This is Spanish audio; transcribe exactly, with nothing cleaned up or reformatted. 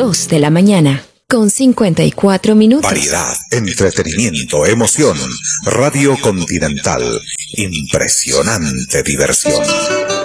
dos de la mañana, con cincuenta y cuatro minutos. Variedad, entretenimiento, emoción. Radio Continental. Impresionante diversión.